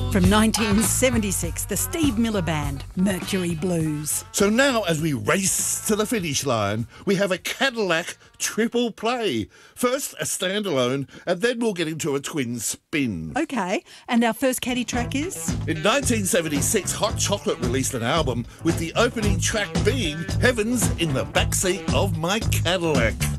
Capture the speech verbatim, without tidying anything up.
From nineteen seventy-six, the Steve Miller Band, Mercury Blues. So now, as we race to the finish line, we have a Cadillac triple play. First, a standalone, and then we'll get into a twin spin. OK, and our first caddy track is? In nineteen seventy-six, Hot Chocolate released an album with the opening track being Heaven's in the Backseat of My Cadillac.